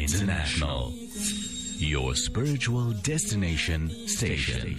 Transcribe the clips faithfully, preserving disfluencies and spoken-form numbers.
International, your spiritual destination station.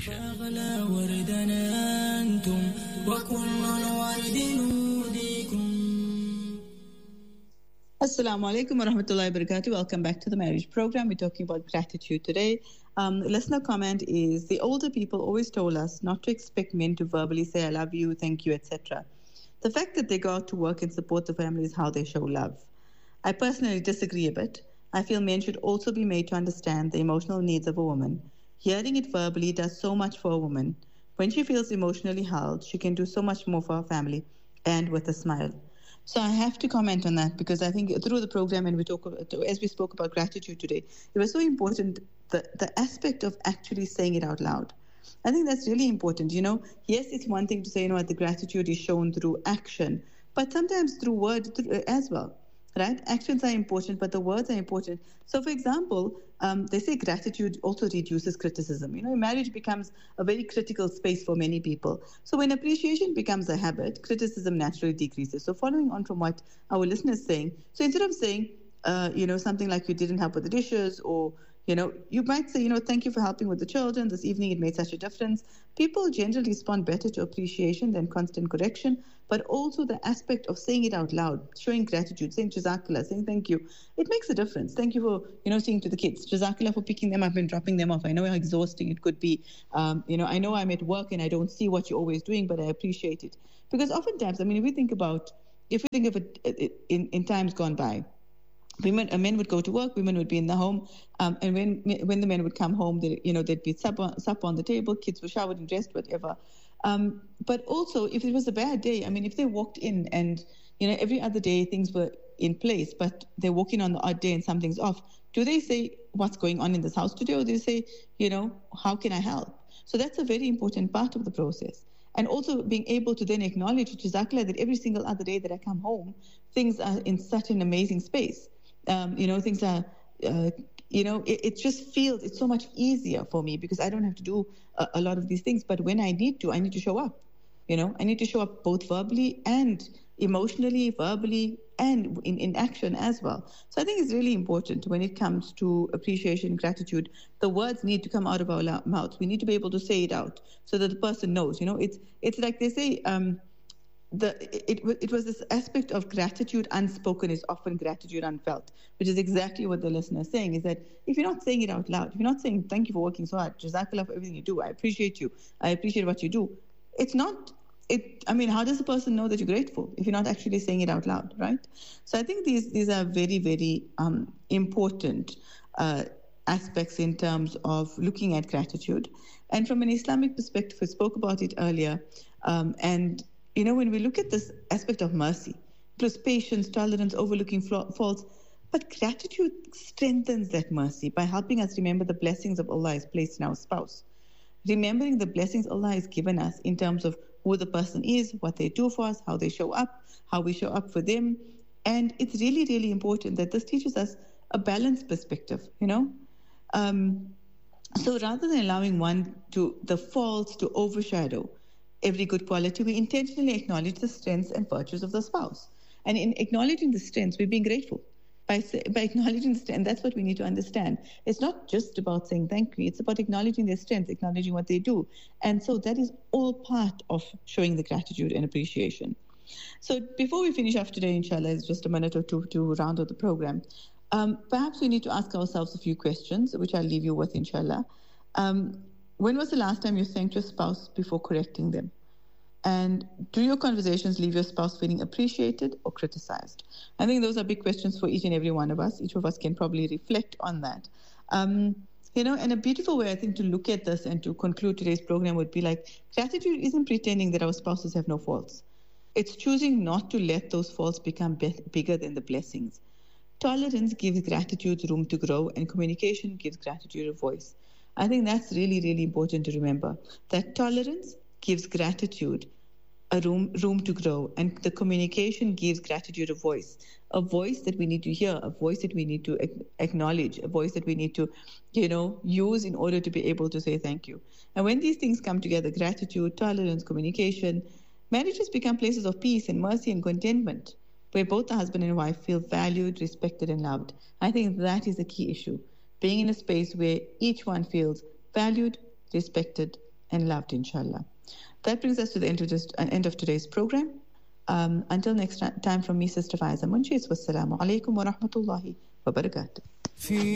Assalamu alaikum wa rahmatullahi wa barakatuh. Welcome back to the marriage program. We're talking about gratitude today. Um, listener comment is, the older people always told us not to expect men to verbally say, I love you, thank you, et cetera. The fact that they go out to work and support the family is how they show love. I personally disagree a bit. I feel men should also be made to understand the emotional needs of a woman. Hearing it verbally does so much for a woman. When she feels emotionally held, she can do so much more for her family, and with a smile. So I have to comment on that, because I think through the program, and we talk, as we spoke about gratitude today, it was so important, the, the aspect of actually saying it out loud. I think that's really important. You know, yes, it's one thing to say, you know what, the gratitude is shown through action, but sometimes through word as well. Right? Actions are important, but the words are important. So, for example, um, they say gratitude also reduces criticism. You know, marriage becomes a very critical space for many people. So when appreciation becomes a habit, criticism naturally decreases. So following on from what our listener is saying, so instead of saying, uh, you know, something like you didn't help with the dishes, or, you know, you might say, you know, thank you for helping with the children. This evening it made such a difference. People generally respond better to appreciation than constant correction, but also the aspect of saying it out loud, showing gratitude, saying Jazakallah, saying thank you. It makes a difference. Thank you for, you know, saying to the kids, Jazakallah for picking them up and dropping them off. I know how exhausting it could be. Um, you know, I know I'm at work and I don't see what you're always doing, but I appreciate it. Because oftentimes, I mean, if we think about, if we think of it in, in times gone by, Women, uh, men would go to work, women would be in the home, um, and when when the men would come home, they, you know, there'd be supper, on, supper on the table, kids were showered and dressed, whatever. Um, but also, if it was a bad day, I mean, if they walked in and, you know, every other day things were in place, but they walk in on the odd day and something's off, do they say, what's going on in this house today? Or do they say, you know, how can I help? So that's a very important part of the process. And also being able to then acknowledge, Jazakallah, that every single other day that I come home, things are in such an amazing space. Um, you know, things are, uh, you know, it, it just feels, it's so much easier for me because I don't have to do a, a lot of these things. But when I need to, I need to show up. You know, I need to show up both verbally and emotionally, verbally, and in, in action as well. So I think it's really important when it comes to appreciation, gratitude, the words need to come out of our mouths. We need to be able to say it out so that the person knows. You know, it's it's like they say, um, The, it, it was this aspect of gratitude unspoken is often gratitude unfelt, which is exactly what the listener is saying, is that if you're not saying it out loud, if you're not saying thank you for working so hard, Jazakallah for everything you do, I appreciate you, I appreciate what you do, it's not, it. I mean, how does a person know that you're grateful if you're not actually saying it out loud, right? So I think these, these are very, very um, important uh, aspects in terms of looking at gratitude. And from an Islamic perspective, we spoke about it earlier, um, and you know, when we look at this aspect of mercy, it was patience, tolerance, overlooking faults, but gratitude strengthens that mercy by helping us remember the blessings of Allah has placed in our spouse. Remembering the blessings Allah has given us in terms of who the person is, what they do for us, how they show up, how we show up for them. And it's really, really important that this teaches us a balanced perspective, you know. Um, so rather than allowing one to, the faults to overshadow every good quality, we intentionally acknowledge the strengths and virtues of the spouse. And in acknowledging the strengths, we're being grateful. By, by acknowledging the strength, that's what we need to understand. It's not just about saying thank you, it's about acknowledging their strengths, acknowledging what they do. And so that is all part of showing the gratitude and appreciation. So before we finish off today, inshallah, it's just a minute or two to round out the program. Um, perhaps we need to ask ourselves a few questions, which I'll leave you with, inshallah. Um, When was the last time you thanked your spouse before correcting them? And do your conversations leave your spouse feeling appreciated or criticized? I think those are big questions for each and every one of us. Each of us can probably reflect on that. Um, you know, and a beautiful way, I think, to look at this and to conclude today's program would be like, gratitude isn't pretending that our spouses have no faults. It's choosing not to let those faults become be- bigger than the blessings. Tolerance gives gratitude room to grow, and communication gives gratitude a voice. I think that's really, really important to remember, that tolerance gives gratitude a room room to grow, and the communication gives gratitude a voice, a voice that we need to hear, a voice that we need to acknowledge, a voice that we need to, you know, use in order to be able to say thank you. And when these things come together, gratitude, tolerance, communication, marriages become places of peace and mercy and contentment. where both the husband and wife feel valued, respected, and loved. I think that is the key issue. Being in a space where each one feels valued, respected, and loved, inshallah. That brings us to the end of, this, uh, end of today's program. Um, until next time from me, Sister Faiza Munshi, wassalamu alaikum wa rahmatullahi wa barakatuh.